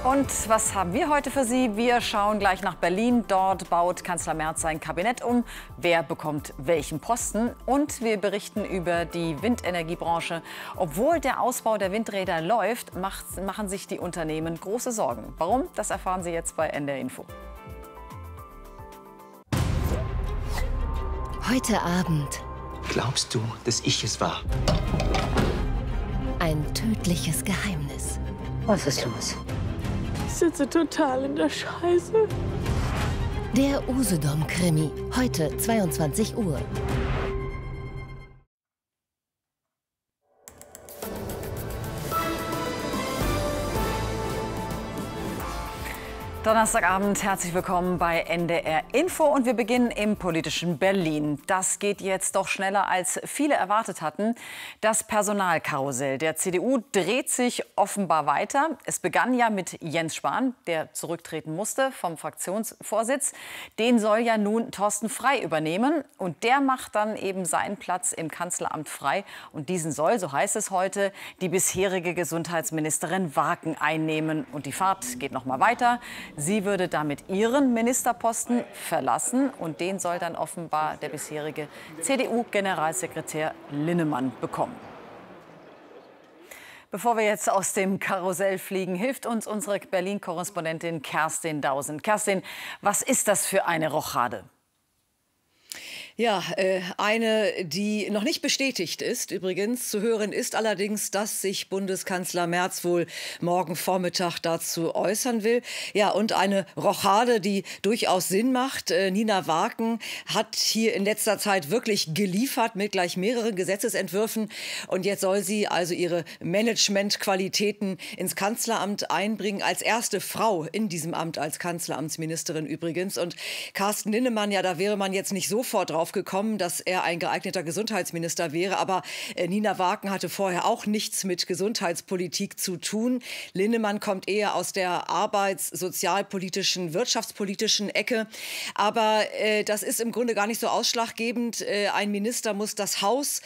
Und was haben wir heute für Sie? Wir schauen gleich nach Berlin. Dort baut Kanzler Merz sein Kabinett um. Wer bekommt welchen Posten? Und wir berichten über die Windenergiebranche. Obwohl der Ausbau der Windräder läuft, machen sich die Unternehmen große Sorgen. Warum? Das erfahren Sie jetzt bei NDR Info. Heute Abend. Glaubst du, dass ich es war? Ein tödliches Geheimnis. Was ist los? Ich sitze total in der Scheiße. Der Usedom-Krimi. Heute 22 Uhr. Donnerstagabend, herzlich willkommen bei NDR Info und wir beginnen im politischen Berlin. Das geht jetzt doch schneller, als viele erwartet hatten. Das Personalkarussell der CDU dreht sich offenbar weiter. Es begann ja mit Jens Spahn, der zurücktreten musste vom Fraktionsvorsitz. Den soll ja nun Thorsten Frey übernehmen und der macht dann eben seinen Platz im Kanzleramt frei. Und diesen soll, so heißt es heute, die bisherige Gesundheitsministerin Waken einnehmen. Und die Fahrt geht noch mal weiter. Sie würde damit ihren Ministerposten verlassen und den soll dann offenbar der bisherige CDU-Generalsekretär Linnemann bekommen. Bevor wir jetzt aus dem Karussell fliegen, hilft uns unsere Berlin-Korrespondentin Kerstin Dausen. Kerstin, was ist das für eine Rochade? Ja, eine, die noch nicht bestätigt ist. Übrigens zu hören ist allerdings, dass sich Bundeskanzler Merz wohl morgen Vormittag dazu äußern will. Ja, und eine Rochade, die durchaus Sinn macht. Nina Waken hat hier in letzter Zeit wirklich geliefert mit gleich mehreren Gesetzesentwürfen. Und jetzt soll sie also ihre Managementqualitäten ins Kanzleramt einbringen. Als erste Frau in diesem Amt als Kanzleramtsministerin übrigens. Und Carsten Linnemann, ja, da wäre man jetzt nicht sofort drauf gekommen, dass er ein geeigneter Gesundheitsminister wäre. Aber Nina Waken hatte vorher auch nichts mit Gesundheitspolitik zu tun. Linnemann kommt eher aus der arbeits-, sozialpolitischen, wirtschaftspolitischen Ecke. Aber das ist im Grunde gar nicht so ausschlaggebend. Ein Minister muss das Haus